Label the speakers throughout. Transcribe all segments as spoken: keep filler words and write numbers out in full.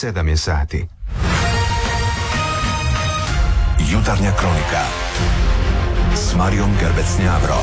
Speaker 1: sedam je sati.
Speaker 2: Jutarnja kronika s Marijom Gerbec-Njavro.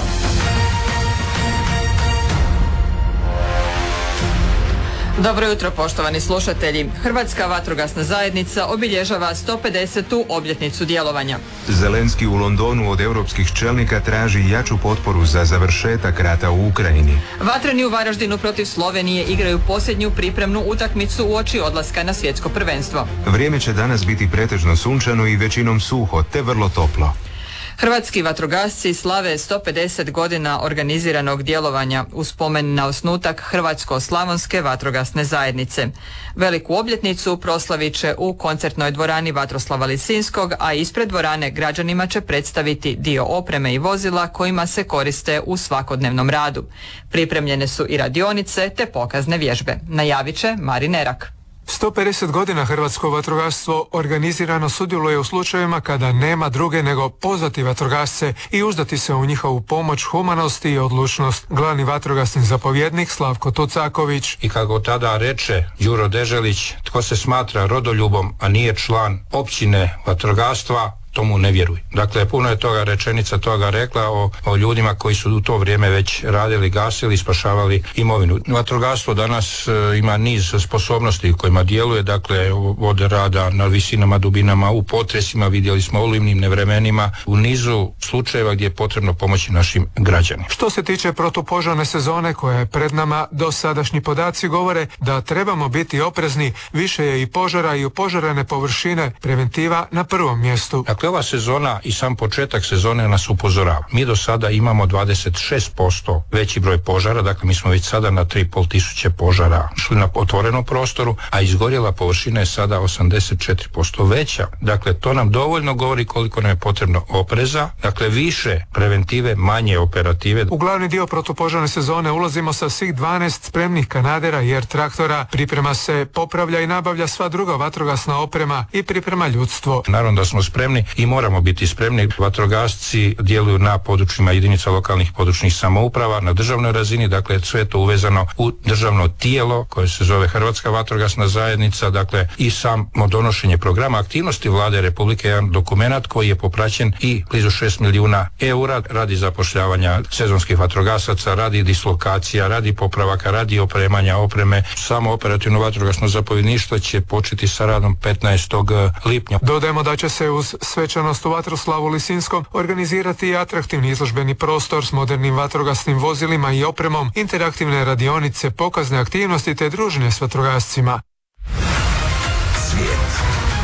Speaker 3: Dobro jutro, poštovani slušatelji. Hrvatska vatrogasna zajednica obilježava sto pedesetu obljetnicu djelovanja.
Speaker 1: Zelenski u Londonu od europskih čelnika traži jaču potporu za završetak rata u Ukrajini.
Speaker 3: Vatreni u Varaždinu protiv Slovenije igraju posljednju pripremnu utakmicu uoči odlaska na svjetsko prvenstvo.
Speaker 1: Vrijeme će danas biti pretežno sunčano i većinom suho, te vrlo toplo.
Speaker 3: Hrvatski vatrogasci slave sto pedeset godina organiziranog djelovanja u spomen na osnutak Hrvatsko-slavonske vatrogasne zajednice. Veliku obljetnicu proslavit će u koncertnoj dvorani Vatroslava Lisinskog, a ispred dvorane građanima će predstaviti dio opreme i vozila kojima se koriste u svakodnevnom radu. Pripremljene su i radionice te pokazne vježbe. Najavit će Marin Erak.
Speaker 4: sto pedeset godina hrvatsko vatrogastvo organizirano sudjeluje u slučajevima kada nema druge nego pozvati vatrogasce i uzdati se u njihovu pomoć, humanost i odlučnost. Glavni vatrogasni zapovjednik Slavko Tucaković.
Speaker 5: I kako tada reče Đuro Deželić, tko se smatra rodoljubom, a nije član općine vatrogastva, tomu ne vjeruj. Dakle, puno je toga rečenica toga rekla o, o ljudima koji su u to vrijeme već radili, gasili i spašavali imovinu. Vatrogastvo danas e, ima niz sposobnosti kojima djeluje, dakle, od rada na visinama, dubinama, u potresima, vidjeli smo u olujnim nevremenima, u nizu slučajeva gdje je potrebno pomoći našim građanima.
Speaker 4: Što se tiče protupožarne sezone koja je pred nama, dosadašnji podaci govore da trebamo biti oprezni, više je i požara i upožarene površine, preventiva na prvom mjestu.
Speaker 5: Dakle, ova sezona i sam početak sezone nas upozorava. Mi do sada imamo dvadeset šest posto veći broj požara, dakle mi smo već sada na tri i pol tisuće požara šli na otvorenom prostoru, a izgorjela površina je sada osamdeset četiri posto veća. Dakle, to nam dovoljno govori koliko nam je potrebno opreza, dakle više preventive, manje operative.
Speaker 4: U glavni dio protupožarne sezone ulazimo sa svih dvanaest spremnih kanadera jer traktora, priprema se, popravlja i nabavlja sva druga vatrogasna oprema i priprema ljudstvo.
Speaker 5: Naravno da smo spremni i moramo biti spremni. Vatrogasci djeluju na područjima jedinica lokalnih područnih samouprava, na državnoj razini, dakle sve je to uvezano u državno tijelo koje se zove Hrvatska vatrogasna zajednica, dakle i samo donošenje programa aktivnosti Vlade Republike, jedan dokumenat koji je popraćen i blizu šest milijuna eura radi zapošljavanja sezonskih vatrogasaca, radi dislokacija, radi popravaka, radi opremanja opreme. Samo operativno vatrogasno zapovjedništvo će početi sa radom petnaestog lipnja.
Speaker 4: Dodajemo da će se uz svečanost u Vatroslavu Lisinskom organizirati i atraktivni izložbeni prostor s modernim vatrogasnim vozilima i opremom, interaktivne radionice, pokazne aktivnosti te druženje s vatrogascima.
Speaker 2: Svijet.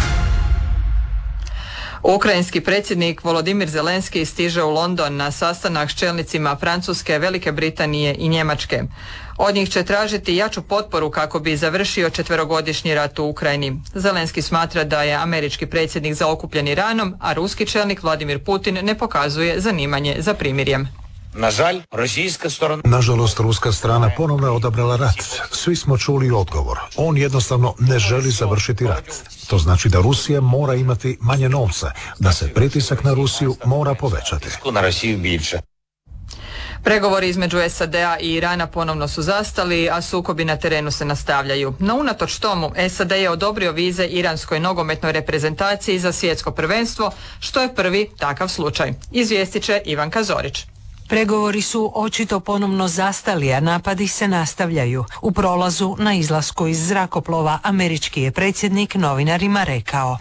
Speaker 3: Ukrajinski predsjednik Volodimir Zelenski stiže u London na sastanak s čelnicima Francuske, Velike Britanije i Njemačke. Od njih će tražiti jaču potporu kako bi završio četverogodišnji rat u Ukrajini. Zelenski smatra da je američki predsjednik zaokupljen Iranom, a ruski čelnik Vladimir Putin ne pokazuje zanimanje za primirjem.
Speaker 6: Nažalost, ruska strana ponovno je odabrala rat. Svi smo čuli odgovor. On jednostavno ne želi završiti rat. To znači da Rusija mora imati manje novca, da se pritisak na Rusiju mora povećati.
Speaker 3: Pregovori između S A D-a i Irana ponovno su zastali, a sukobi na terenu se nastavljaju. No unatoč tomu, S A D je odobrio vize iranskoj nogometnoj reprezentaciji za svjetsko prvenstvo, što je prvi takav slučaj. Izvijestit će Ivanka Zorić.
Speaker 7: Pregovori su očito ponovno zastali, a napadi se nastavljaju. U prolazu na izlasku iz zrakoplova američki je predsjednik novinarima rekao: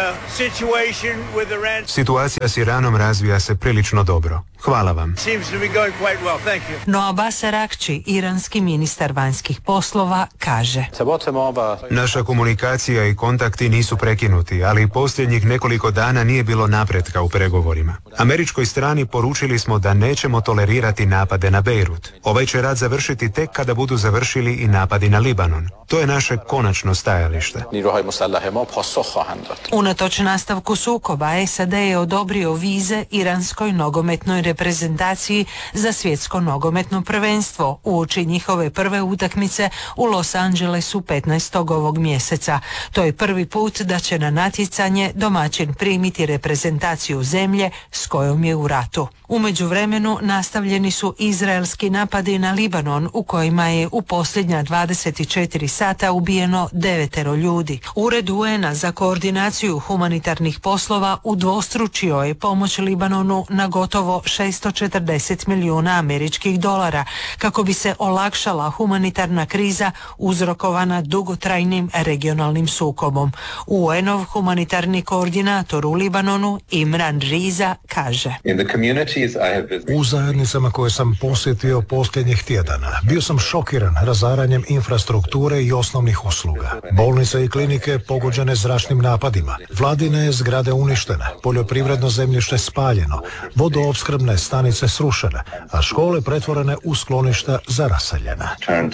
Speaker 1: Situacija s Iranom razvija se prilično dobro. Hvala vam.
Speaker 7: No Abbas Araghchi, iranski ministar vanjskih poslova, kaže:
Speaker 1: Naša komunikacija i kontakti nisu prekinuti, ali posljednjih nekoliko dana nije bilo napretka u pregovorima. Američkoj strani poručili smo da nećemo tolerirati napade na Bejrut. Ovaj će rat završiti tek kada budu završili i napadi na Libanon. To je naše konačno stajalište.
Speaker 7: Unatoč nastavku sukoba, S A D je odobrio vize iranskoj nogometnoj reprezentaciji za svjetsko nogometno prvenstvo uoči njihove prve utakmice u Los Angelesu petnaestog ovog mjeseca. To je prvi put da će na natjecanje domaćin primiti reprezentaciju zemlje s kojom je u ratu. U međuvremenu nastavljeni su izraelski napadi na Libanon u kojima je u posljednja dvadeset četiri sata sata ubijeno devetero ljudi. Ured U N a za koordinaciju humanitarnih poslova udvostručio je pomoć Libanonu na gotovo šesto četrdeset milijuna američkih dolara kako bi se olakšala humanitarna kriza uzrokovana dugotrajnim regionalnim sukobom. U N-ov humanitarni koordinator u Libanonu Imran Riza kaže:
Speaker 6: U zajednicama koje sam posjetio posljednjih tjedana bio sam šokiran razaranjem infrastrukture i osnovnih usluga. Bolnice i klinike pogođene zračnim napadima, vladine zgrade uništene, poljoprivredno zemljište spaljeno, vodoopskrbne stanice srušene, a škole pretvorene u skloništa za raseljene.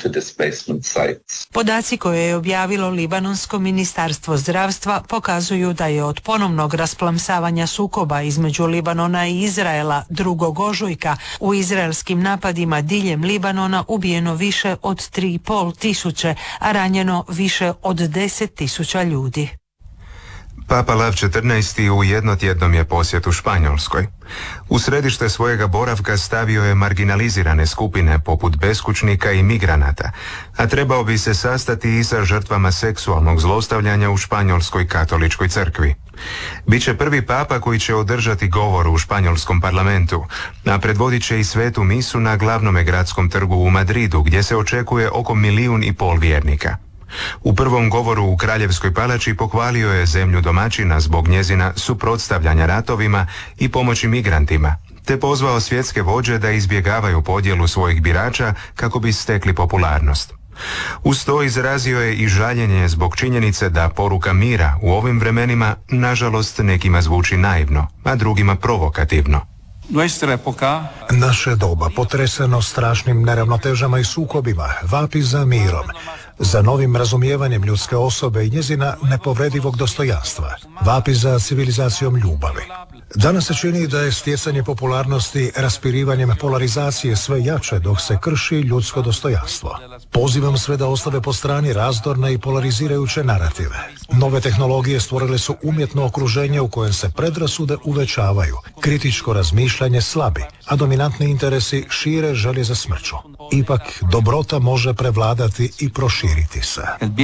Speaker 7: Podaci koje je objavilo Libanonsko ministarstvo zdravstva pokazuju da je od ponovnog rasplamsavanja sukoba između Libanona i Izraela drugog ožujka u izraelskim napadima diljem Libanona ubijeno više od tri i pol tisuće, a ranjeno više od deset tisuća ljudi.
Speaker 1: Papa Lav četrnaesti u jednotjednom je posjetu Španjolskoj. U središte svojega boravka stavio je marginalizirane skupine poput beskućnika i migranata, a trebao bi se sastati i sa žrtvama seksualnog zlostavljanja u Španjolskoj katoličkoj crkvi. Biće prvi papa koji će održati govor u španjolskom parlamentu, a predvodit će i svetu misu na glavnome gradskom trgu u Madridu, gdje se očekuje oko milijun i pol vjernika. U prvom govoru u Kraljevskoj palači pohvalio je zemlju domaćina zbog njezina suprotstavljanja ratovima i pomoći migrantima, te pozvao svjetske vođe da izbjegavaju podjelu svojih birača kako bi stekli popularnost. Uz to izrazio je i žaljenje zbog činjenice da poruka mira u ovim vremenima nažalost nekima zvuči naivno, a drugima provokativno.
Speaker 6: Naše doba, potreseno strašnim neravnotežama i sukobima, vapi za mirom, za novim razumijevanjem ljudske osobe i njezina nepovredivog dostojanstva, vapi za civilizacijom ljubavi. Danas se čini da je stjecanje popularnosti raspirivanjem polarizacije sve jače dok se krši ljudsko dostojanstvo. Pozivam sve da ostave po strani razdorne i polarizirajuće narative. Nove tehnologije stvorile su umjetno okruženje u kojem se predrasude uvećavaju, kritičko razmišljanje slabi, a dominantni interesi šire želje za smrću. Ipak, dobrota može prevladati i proširiti se.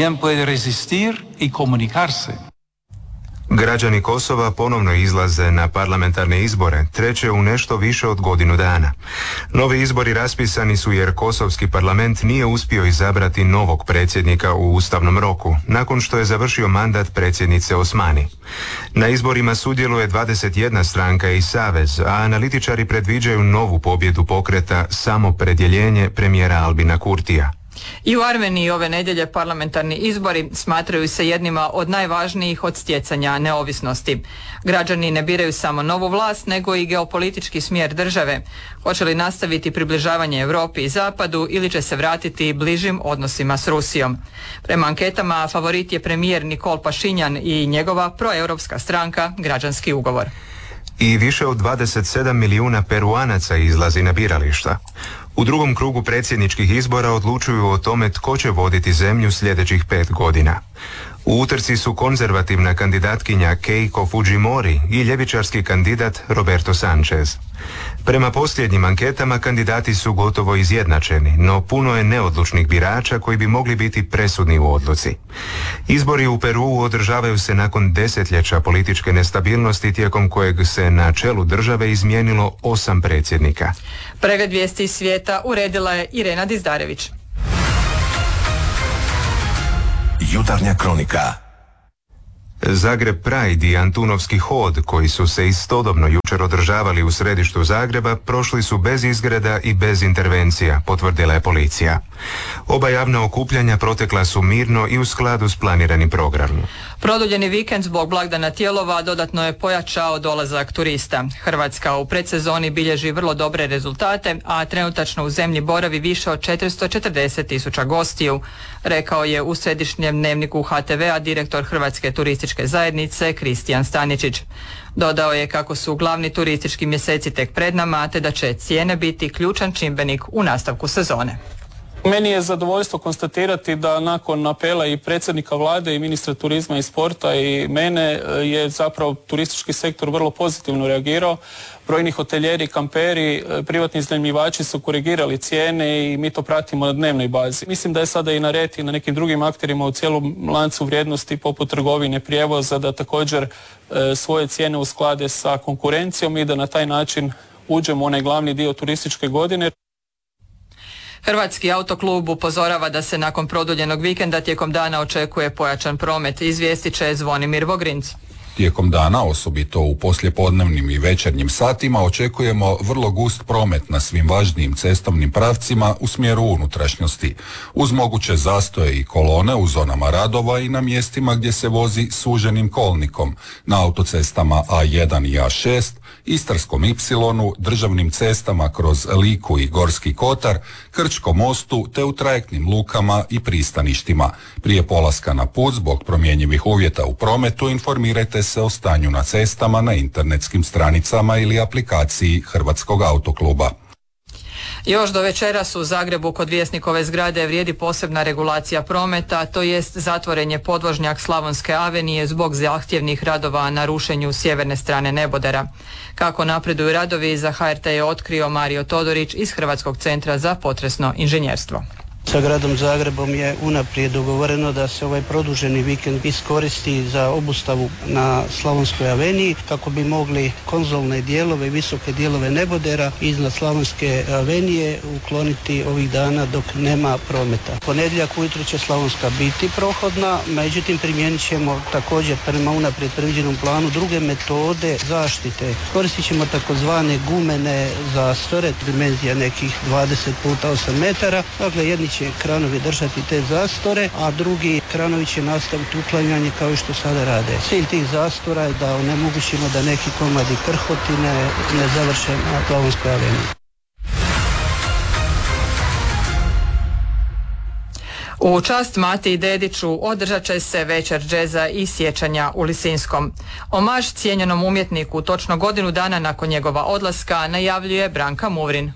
Speaker 1: Građani Kosova ponovno izlaze na parlamentarne izbore, treće u nešto više od godinu dana. Novi izbori raspisani su jer kosovski parlament nije uspio izabrati novog predsjednika u ustavnom roku, nakon što je završio mandat predsjednice Osmani. Na izborima sudjeluje dvadeset jedna stranka i savez, a analitičari predviđaju novu pobjedu pokreta Samopredjeljenje premijera Albina Kurtija.
Speaker 3: I u Armeniji ove nedjelje parlamentarni izbori smatraju se jednima od najvažnijih od stjecanja neovisnosti. Građani ne biraju samo novu vlast, nego i geopolitički smjer države. Hoće li nastaviti približavanje Europi i Zapadu ili će se vratiti bližim odnosima s Rusijom? Prema anketama favorit je premijer Nikol Pašinjan i njegova proeuropska stranka Građanski ugovor.
Speaker 1: I više od dvadeset sedam milijuna Peruanaca izlazi na birališta. U drugom krugu predsjedničkih izbora odlučuju o tome tko će voditi zemlju sljedećih pet godina. U utrci su konzervativna kandidatkinja Keiko Fujimori i ljevičarski kandidat Roberto Sanchez. Prema posljednjim anketama kandidati su gotovo izjednačeni, no puno je neodlučnih birača koji bi mogli biti presudni u odluci. Izbori u Peruu održavaju se nakon desetljeća političke nestabilnosti tijekom kojeg se na čelu države izmijenilo osam predsjednika.
Speaker 3: Pregled vijesti iz svijeta uredila je Irena Dizdarević.
Speaker 2: Jutarnja kronika.
Speaker 1: Zagreb Pride i Antunovski hod, koji su se istodobno jučer održavali u središtu Zagreba, prošli su bez izgreda i bez intervencija, potvrdila je policija. Oba javna okupljanja protekla su mirno i u skladu s planiranim programom.
Speaker 3: Produljeni vikend zbog blagdana Tijelova dodatno je pojačao dolazak turista. Hrvatska u predsezoni bilježi vrlo dobre rezultate, a trenutačno u zemlji boravi više od četiristo četrdeset tisuća gostiju, rekao je u središnjem dnevniku H T V-a direktor Hrvatske turističke zajednice Kristijan Staničić. Dodao je kako su glavni turistički mjeseci tek pred nama, te da će cijene biti ključan čimbenik u nastavku sezone.
Speaker 8: Meni je zadovoljstvo konstatirati da nakon apela i predsjednika vlade i ministra turizma i sporta i mene je zapravo turistički sektor vrlo pozitivno reagirao. Brojni hotelijeri, kamperi, privatni iznajmljivači su korigirali cijene i mi to pratimo na dnevnoj bazi. Mislim da je sada i na red i na nekim drugim akterima u cijelom lancu vrijednosti poput trgovine, prijevoza da također e, svoje cijene usklade sa konkurencijom i da na taj način uđemo u onaj glavni dio turističke godine.
Speaker 3: Hrvatski autoklub upozorava da se nakon produljenog vikenda tijekom dana očekuje pojačan promet, izvijestit će Zvonimir Vogrinc.
Speaker 9: Tijekom dana, osobito u poslijepodnevnim i večernjim satima, očekujemo vrlo gust promet na svim važnijim cestovnim pravcima u smjeru unutrašnjosti, uz moguće zastoje i kolone u zonama radova i na mjestima gdje se vozi suženim kolnikom, na autocestama A jedan i A šest, Istarskom ipsilonu, državnim cestama kroz Liku i Gorski kotar, Krčkom mostu te u trajektnim lukama i pristaništima. Prije polaska na put zbog promjenjivih uvjeta u prometu informirajte se o stanju na cestama na internetskim stranicama ili aplikaciji Hrvatskog autokluba.
Speaker 3: Još do večeras u Zagrebu kod Vjesnikove zgrade vrijedi posebna regulacija prometa, to jest zatvoren je podvožnjak Slavonske avenije zbog zahtjevnih radova na rušenju sjeverne strane nebodera. Kako napreduju radovi, za H R T je otkrio Mario Todorić iz Hrvatskog centra za potresno inženjerstvo.
Speaker 10: Sa gradom Zagrebom je unaprijed dogovoreno da se ovaj produženi vikend iskoristi za obustavu na Slavonskoj aveniji kako bi mogli konzolne dijelove, visoke dijelove nebodera iznad Slavonske avenije ukloniti ovih dana dok nema prometa. Ponedjeljak ujutro će Slavonska biti prohodna, međutim primijenit ćemo također prema unaprijed predviđenom planu druge metode zaštite. Koristit ćemo takozvane gumene zastore, dimenzija nekih dvadeset puta osam metara, dakle jedni će kranovi držati te zastore, a drugi kranovi će nastaviti uklanjanje kao i što sada rade. Cilj tih zastora je da onemogućimo da neki komadi krhotine ne završe na Slavonskoj aveniji.
Speaker 3: U čast Matiji Dediću održat će se večer džeza i sjećanja u Lisinskom. Omaž cijenjenom umjetniku točno godinu dana nakon njegova odlaska najavljuje Branka Muvrin.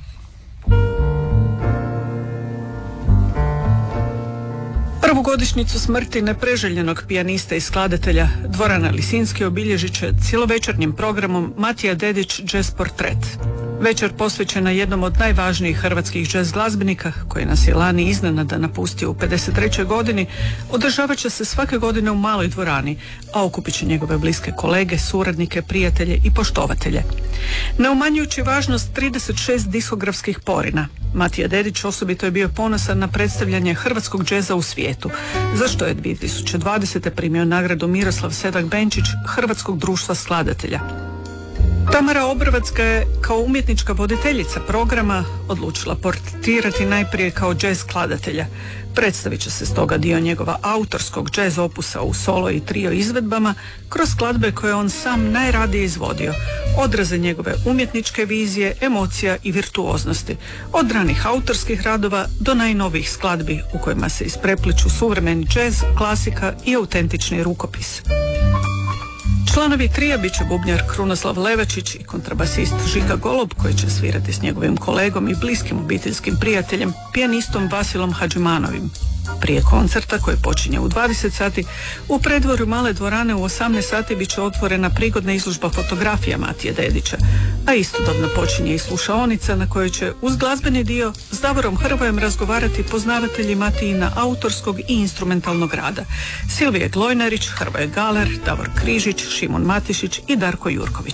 Speaker 11: Prvu godišnjicu smrti nepreželjenog pijanista i skladatelja Dvorana Lisinski obilježit će cjelovečernjim programom Matija Dedić Jazz Portret. Večer posvećena jednom od najvažnijih hrvatskih jazz glazbenika, koji nas je lani iznenada napustio u pedeset trećoj godini, održavat će se svake godine u maloj dvorani, a okupit će njegove bliske kolege, suradnike, prijatelje i poštovatelje. Ne umanjujući važnost trideset šest diskografskih porina, Matija Dedić osobito je bio ponosan na predstavljanje hrvatskog džeza u svijetu, za što je dvije tisuće dvadesete primio nagradu Miroslav Sedak Benčić Hrvatskog društva skladatelja. Tamara Obrvac ga je kao umjetnička voditeljica programa odlučila portretirati najprije kao jazz skladatelja. Predstavit će se stoga dio njegova autorskog jazz opusa u solo i trio izvedbama kroz skladbe koje on sam najradije izvodio, odraze njegove umjetničke vizije, emocija i virtuoznosti, od ranih autorskih radova do najnovijih skladbi u kojima se isprepliču suvremeni jazz, klasika i autentični rukopis. Članovi trija bit će bubnjar Krunoslav Levačić i kontrabasist Žiga Golob, koji će svirati s njegovim kolegom i bliskim obiteljskim prijateljem, pijanistom Vasilom Hadžimanovim. Prije koncerta, koji počinje u dvadeset sati, u predvorju male dvorane u osamnaest sati bit će otvorena prigodna izložba fotografija Matije Dedića, a istodobno počinje i slušaonica na kojoj će uz glazbeni dio s Davorom Hrvojem razgovarati poznavatelji Matijina autorskog i instrumentalnog rada: Silvije Glojnarić, Hrvoje Galer, Davor Križić, Šimon Matišić i Darko Jurković.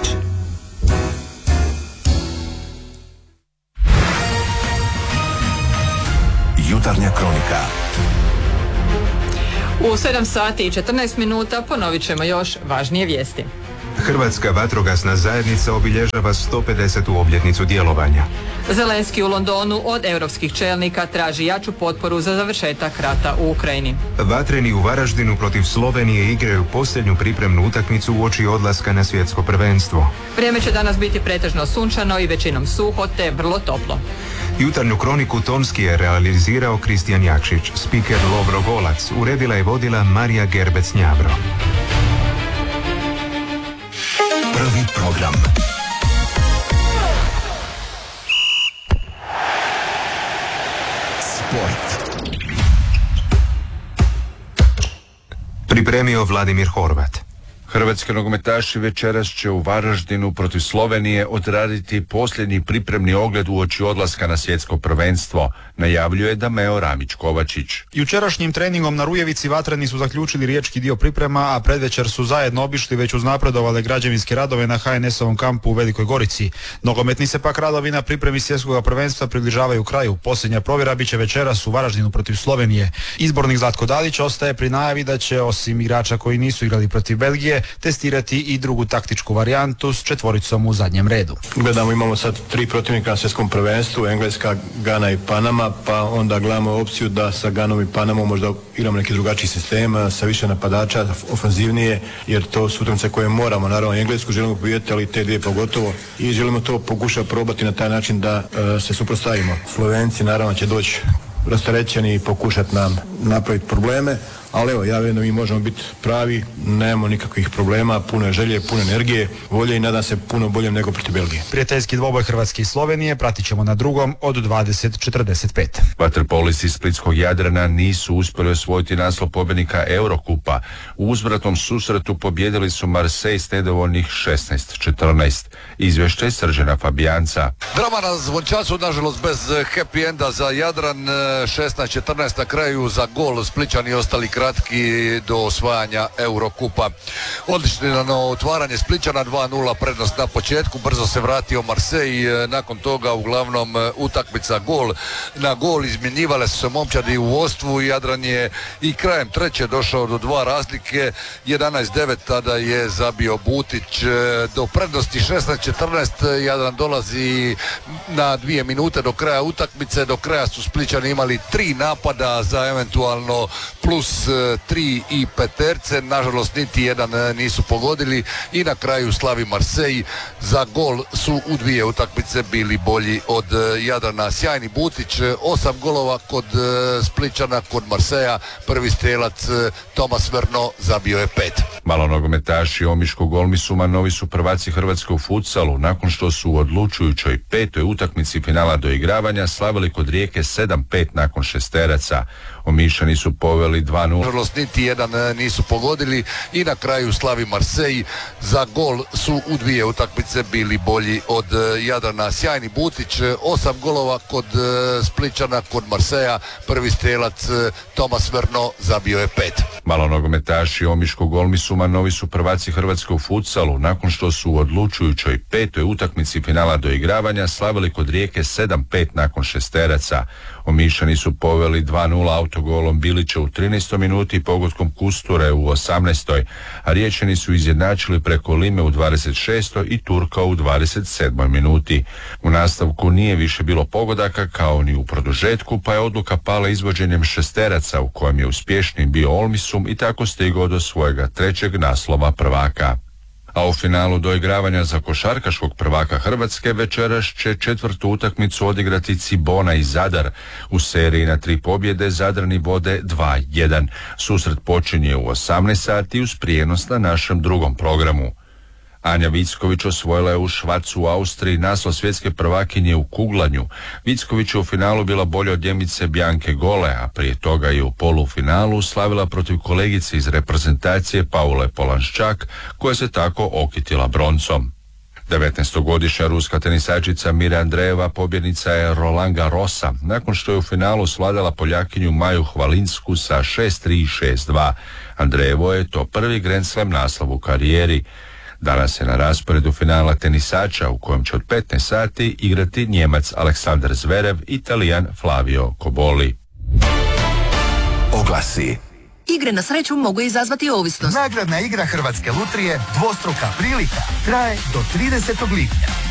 Speaker 2: Jutarnja kronika.
Speaker 3: U sedam sati i četrnaest minuta ponovit ćemo još važnije vijesti.
Speaker 1: Hrvatska vatrogasna zajednica obilježava sto pedesetu obljetnicu djelovanja.
Speaker 3: Zelenski u Londonu od europskih čelnika traži jaču potporu za završetak rata u Ukrajini.
Speaker 1: Vatreni u Varaždinu protiv Slovenije igraju posljednju pripremnu utakmicu uoči odlaska na svjetsko prvenstvo.
Speaker 3: Vrijeme će danas biti pretežno sunčano i većinom suho te vrlo toplo.
Speaker 1: Jutarnju kroniku tonski je realizirao Kristijan Jakšić, spiker Lovro Golac, uredila i vodila Marija Gerbec-Njavro.
Speaker 2: Prvi program. Sport.
Speaker 1: Pripremio Vladimir Horvat.
Speaker 12: Hrvatski nogometaši večeras će u Varaždinu protiv Slovenije odraditi posljednji pripremni ogled uoči odlaska na svjetsko prvenstvo, najavljuje Dameo Ramić-Kovačić.
Speaker 13: Jučerašnjim treningom na Rujevici vatreni su zaključili riječki dio priprema, a predvečer su zajedno obišli već uznapredovale građevinske radove na ha en es-ovom kampu u Velikoj Gorici. Nogometni se pak radovi na pripremi svjetskog prvenstva približavaju kraju. Posljednja provjera bit će večeras u Varaždinu protiv Slovenije. Izbornik Zlatko Dalić ostaje pri najavi da će, osim igrača koji nisu igrali protiv Belgije, testirati i drugu taktičku varijantu s četvoricom u zadnjem redu.
Speaker 14: Gledamo, imamo sad tri protivnika na svjetskom prvenstvu, Engleska, Gana i Panama, pa onda gledamo opciju da sa Ganom i Panamom možda igramo neki drugačiji sistem, sa više napadača, ofanzivnije, jer to su utakmice koje moramo, naravno Englesku želimo pobijediti, ali te dvije pogotovo, i želimo to pokušati probati na taj način da uh, se suprotstavimo. Slovenci naravno će doći rasterećeni i pokušati nam napraviti probleme, ali evo, ja vjerujem da mi možemo biti pravi, nemamo nikakvih problema, puno je želje, puno energije, volje i nadam se puno boljem nego protiv Belgije.
Speaker 13: Prijateljski dvoboj Hrvatske i Slovenije pratit ćemo na drugom od dvadeset četrdeset pet.
Speaker 12: Vaterpolisti splitskog Jadrana nisu uspjeli osvojiti naslov pobjednika Eurokupa. U uzvratnom susretu pobjedili su Marseille s nedovoljnih šesnaest četrnaest. Izvješće Srđana Fabijanca.
Speaker 15: Drama na Zvončacu, nažalost bez happy enda za Jadran, šesnaest četrnaest na kraju za gol, Splićani ostali kratki do osvajanja Eurokupa. Odlično otvaranje Splićana, dva nula prednost na početku, brzo se vratio Marseille, nakon toga uglavnom utakmica gol na gol, izmjenjivale su se momčadi u vodstvu, Jadran je i krajem treće došao do dva razlike, jedanaest devet tada je zabio Butić, do prednosti šesnaest četrnaest Jadran dolazi na dvije minute do kraja utakmice, do kraja su Splićani imali tri napada za eventualno plus tri i peterce, nažalost niti jedan nisu pogodili i na kraju slavi Marseille, za gol su u dvije utakmice bili bolji od Jadrana. Sjajni Butić, osam golova kod Splićana, kod Marseja, prvi strelac Tomas Verno zabio je pet.
Speaker 12: Malonogometaši Omiškog Olmisuma novi su prvaci Hrvatske u futsalu nakon što su u odlučujućoj petoj utakmici finala doigravanja slavili kod Rijeke sedam pet nakon šesteraca. Omišani su poveli dva nula.
Speaker 15: Nažalost niti jedan nisu pogodili i na kraju slavi Marseille, za gol su u dvije utakmice bili bolji od Jadrana. Sjajni Butić, osam golova kod Splićana, kod Marseja, prvi strelac Tomas Verno zabio je pet.
Speaker 12: Malonogometaši Omiškog Olmisuma novi su prvaci Hrvatske u futsalu nakon što su u odlučujućoj petoj utakmici finala doigravanja slavili kod Rijeke sedam pet nakon šesteraca. Omišani su poveli dva nula autogolom Bilića u trinaestoj minuti i pogodkom Kusture u osamnaestoj, a Riječani su izjednačili preko Lime u dvadeset šestoj i Turka u dvadeset sedmoj minuti. U nastavku nije više bilo pogodaka kao ni u produžetku, pa je odluka pala izvođenjem šesteraca u kojem je uspješniji bio Olmisum i tako stigao do svojega trećeg naslova prvaka. A u finalu doigravanja za košarkaškog prvaka Hrvatske večeras će četvrtu utakmicu odigrati Cibona i Zadar. U seriji na tri pobjede Zadrani vode dva jedan. Susret počinje u osamnaest sati uz prijenos na našem drugom programu. Anja Vicković osvojila je u Švarcu u Austriji naslov svjetske prvakinje u kuglanju. Vicković je u finalu bila bolja od Njemice Bjanke Gole, a prije toga je u polufinalu slavila protiv kolegice iz reprezentacije Paule Polanščak, koja se tako okitila broncom. devetnaestogodišnja ruska tenisačica Mira Andreeva pobjednica je Roland Garrosa, nakon što je u finalu svladala Poljakinju Maju Hvalinsku sa šest tri i šest dva. Andreevo je to prvi Grand Slam naslov u karijeri. Danas je na rasporedu finala tenisača u kojem će od petnaest sati igrati Njemac Aleksandar Zverev i Italijan Flavio Koboli.
Speaker 2: Oglasi.
Speaker 16: Igre na sreću mogu izazvati ovisnost.
Speaker 17: Nagradna igra Hrvatske lutrije Dvostruka prilika traje do tridesetog lipnja.